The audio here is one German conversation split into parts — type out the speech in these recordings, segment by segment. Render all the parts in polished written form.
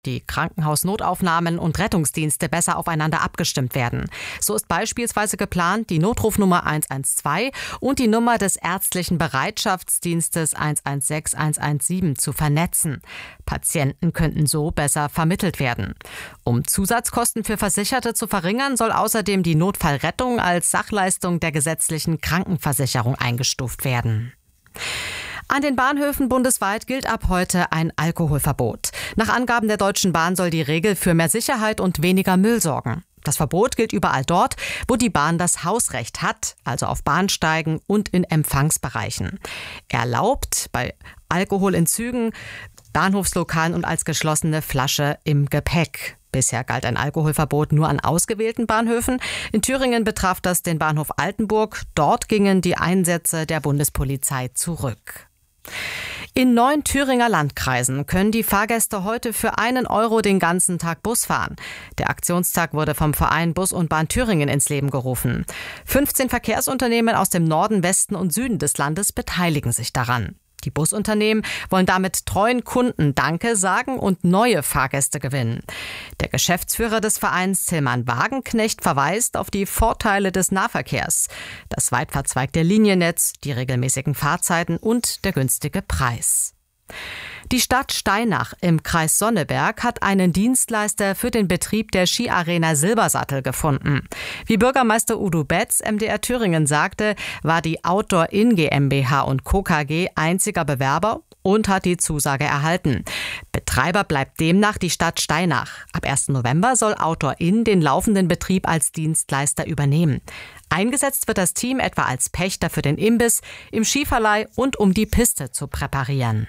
die Krankenhausnotaufnahmen und Rettungsdienste besser aufeinander abgestimmt werden. So ist beispielsweise geplant, die Notrufnummer 112 und die Nummer des ärztlichen Bereitschaftsdienstes 116 117 zu vernetzen. Patienten könnten so besser vermittelt werden. Um Zusatzkosten für Versicherte zu verringern, soll außerdem die Notfallrettung als Sachleistung der gesetzlichen Krankenversicherung eingestuft werden. An den Bahnhöfen bundesweit gilt ab heute ein Alkoholverbot. Nach Angaben der Deutschen Bahn soll die Regel für mehr Sicherheit und weniger Müll sorgen. Das Verbot gilt überall dort, wo die Bahn das Hausrecht hat, also auf Bahnsteigen und in Empfangsbereichen. Erlaubt bei Alkohol in Zügen, Bahnhofslokalen und als geschlossene Flasche im Gepäck. Bisher galt ein Alkoholverbot nur an ausgewählten Bahnhöfen. In Thüringen betraf das den Bahnhof Altenburg. Dort gingen die Einsätze der Bundespolizei zurück. In 9 Thüringer Landkreisen können die Fahrgäste heute für 1 Euro den ganzen Tag Bus fahren. Der Aktionstag wurde vom Verein Bus und Bahn Thüringen ins Leben gerufen. 15 Verkehrsunternehmen aus dem Norden, Westen und Süden des Landes beteiligen sich daran. Die Busunternehmen wollen damit treuen Kunden Danke sagen und neue Fahrgäste gewinnen. Der Geschäftsführer des Vereins, Tillmann Wagenknecht, verweist auf die Vorteile des Nahverkehrs. Das weit verzweigte Liniennetz, die regelmäßigen Fahrzeiten und der günstige Preis. Die Stadt Steinach im Kreis Sonneberg hat einen Dienstleister für den Betrieb der Skiarena Silbersattel gefunden. Wie Bürgermeister Udo Betz MDR Thüringen sagte, war die Outdoor-In GmbH und Co. KG einziger Bewerber und hat die Zusage erhalten. Betreiber bleibt demnach die Stadt Steinach. Ab 1. November soll Outdoor-In den laufenden Betrieb als Dienstleister übernehmen. Eingesetzt wird das Team etwa als Pächter für den Imbiss, im Skiverleih und um die Piste zu präparieren.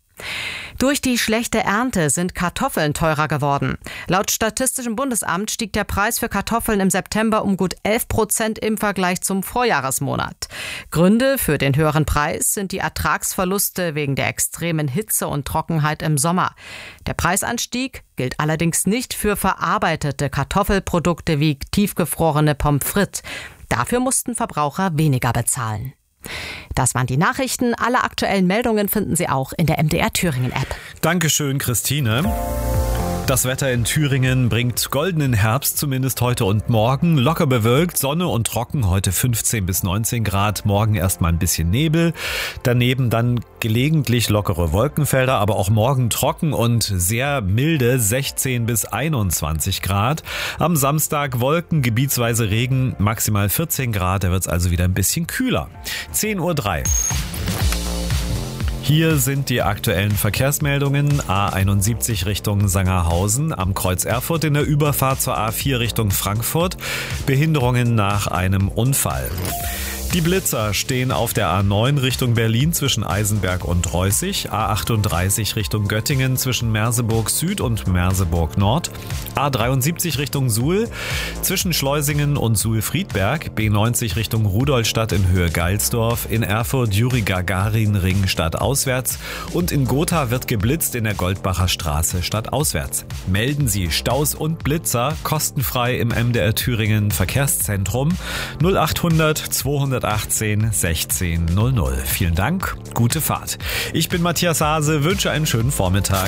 Durch die schlechte Ernte sind Kartoffeln teurer geworden. Laut Statistischem Bundesamt stieg der Preis für Kartoffeln im September um gut 11% im Vergleich zum Vorjahresmonat. Gründe für den höheren Preis sind die Ertragsverluste wegen der extremen Hitze und Trockenheit im Sommer. Der Preisanstieg gilt allerdings nicht für verarbeitete Kartoffelprodukte wie tiefgefrorene Pommes frites. Dafür mussten Verbraucher weniger bezahlen. Das waren die Nachrichten. Alle aktuellen Meldungen finden Sie auch in der MDR Thüringen App. Dankeschön, Christine. Das Wetter in Thüringen bringt goldenen Herbst, zumindest heute und morgen. Locker bewölkt, Sonne und trocken, heute 15 bis 19 Grad. Morgen erstmal ein bisschen Nebel. Daneben dann gelegentlich lockere Wolkenfelder, aber auch morgen trocken und sehr milde 16 bis 21 Grad. Am Samstag Wolken, gebietsweise Regen, maximal 14 Grad. Da wird es also wieder ein bisschen kühler. 10:03 Uhr. Hier sind die aktuellen Verkehrsmeldungen. A71 Richtung Sangerhausen, am Kreuz Erfurt in der Überfahrt zur A4 Richtung Frankfurt. Behinderungen nach einem Unfall. Die Blitzer stehen auf der A9 Richtung Berlin zwischen Eisenberg und Reußig, A38 Richtung Göttingen zwischen Merseburg Süd und Merseburg Nord, A73 Richtung Suhl zwischen Schleusingen und Suhl-Friedberg, B90 Richtung Rudolstadt in Höhe Geilsdorf, in Erfurt Juri-Gagarin-Ring stadtauswärts und in Gotha wird geblitzt in der Goldbacher Straße stadtauswärts. Melden Sie Staus und Blitzer kostenfrei im MDR Thüringen Verkehrszentrum 0800 218 1600. Vielen Dank, gute Fahrt. Ich bin Matthias Hase, wünsche einen schönen Vormittag.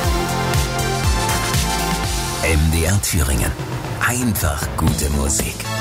MDR Thüringen. Einfach gute Musik.